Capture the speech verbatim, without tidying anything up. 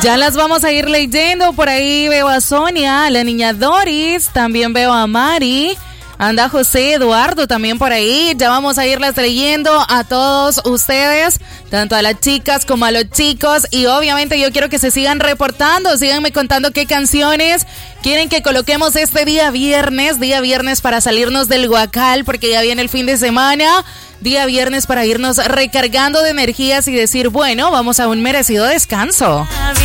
Ya las vamos a ir leyendo. Por ahí veo a Sonia, a la niña Doris, también veo a Mari. Anda José Eduardo también por ahí. Ya vamos a irlas leyendo a todos ustedes, tanto a las chicas como a los chicos. Y obviamente yo quiero que se sigan reportando, síganme contando qué canciones quieren que coloquemos este día viernes. Día viernes para salirnos del guacal porque ya viene el fin de semana. Día viernes para irnos recargando de energías y decir, bueno, vamos a un merecido descanso.